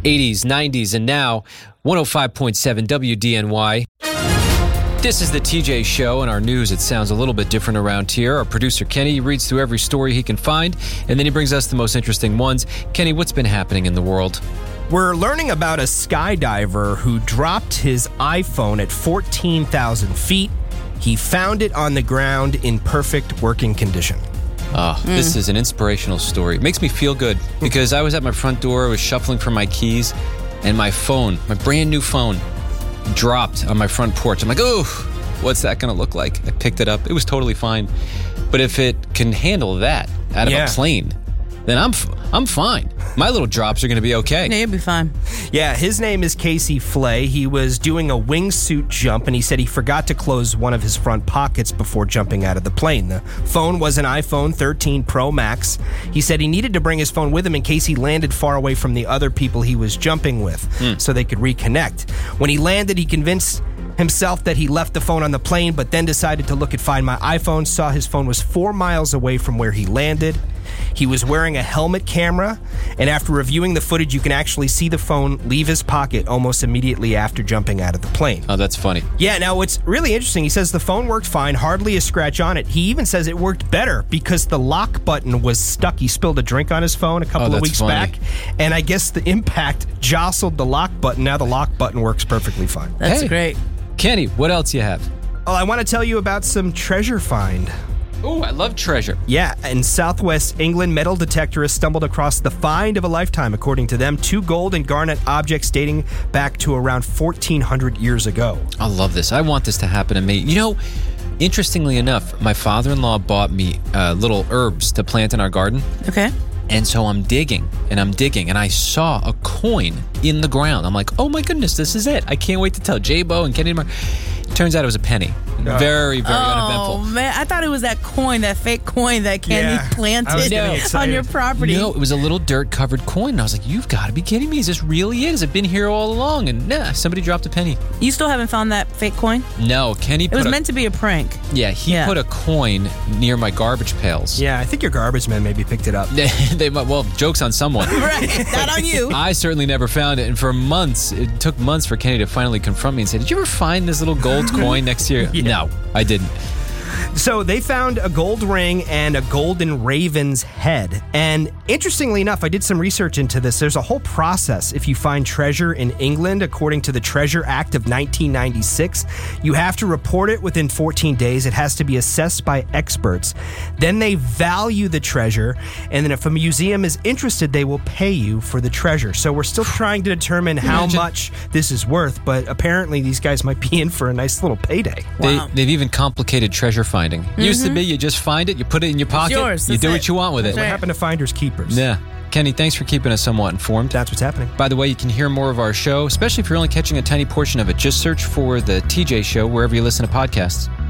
80s, 90s, and now 105.7 WDNY. This is the TJ Show, and our news, it sounds a little bit different around here. Our producer, Kenny, reads through every story he can find, and then he brings us the most interesting ones. Kenny, what's been happening in the world? We're learning about a skydiver who dropped his iPhone at 14,000 feet. He found it on the ground in perfect working condition. This is an inspirational story. It makes me feel good because I was at my front door, I was shuffling for my keys, and my phone, my brand new phone, dropped on my front porch. I'm like, oh, what's that going to look like? I picked it up. It was totally fine. But if it can handle that out of a plane, then I'm fine. My little drops are going to be okay. Yeah, you'll be fine. Yeah, his name is Casey Flay. He was doing a wingsuit jump, and he said he forgot to close one of his front pockets before jumping out of the plane. The phone was an iPhone 13 Pro Max. He said he needed to bring his phone with him in case he landed far away from the other people he was jumping with so they could reconnect. When he landed, he convinced himself that he left the phone on the plane, but then decided to look at Find My iPhone, saw his phone was 4 miles away from where he landed. He was wearing a helmet camera, and after reviewing the footage, you can actually see the phone leave his pocket almost immediately after jumping out of the plane. Oh, that's funny. Yeah, now what's really interesting, he says the phone worked fine, hardly a scratch on it. He even says it worked better because the lock button was stuck. He spilled a drink on his phone a couple of weeks back, and I guess the impact jostled the lock button. Now the lock button works perfectly fine. That's great. Kenny, what else you have? Oh, I want to tell you about some treasure find. Oh, I love treasure. Yeah, in southwest England, metal detectorists stumbled across the find of a lifetime, according to them. 2 gold and garnet objects dating back to around 1,400 years ago. I love this. I want this to happen to me. You know, interestingly enough, my father-in-law bought me little herbs to plant in our garden. Okay. And so I'm digging, and I saw a coin in the ground. I'm like, oh my goodness, this is it. I can't wait to tell J-Bo and Kenny. Turns out it was a penny. Very, very uneventful. Oh, man. I thought it was that coin, that fake coin that Kenny planted on your property. No, it was a little dirt-covered coin. And I was like, you've got to be kidding me. Is this really it? Has it been here all along? And somebody dropped a penny. You still haven't found that fake coin? No, Kenny It was meant to be a prank. Yeah, he put a coin near my garbage pails. Yeah, I think your garbage man maybe picked it up. Well, joke's on someone. Right, not on you. I certainly never found it. And for months, it took months for Kenny to finally confront me and say, did you ever find this little gold coin next to your... No, I didn't. So they found a gold ring and a golden raven's head. And interestingly enough, I did some research into this. There's a whole process if you find treasure in England. According to the Treasure Act of 1996, you have to report it within 14 days. It has to be assessed by experts. Then they value the treasure. And then if a museum is interested, they will pay you for the treasure. So we're still trying to determine how much this is worth. But apparently these guys might be in for a nice little payday. Wow. They've even complicated treasure finding. Used to be you just find it, you put it in your pocket, yours, you do what you want with it. What happened to finders keepers? Yeah. Kenny, thanks for keeping us somewhat informed. That's what's happening. By the way, you can hear more of our show, especially if you're only catching a tiny portion of it. Just search for The TJ Show wherever you listen to podcasts.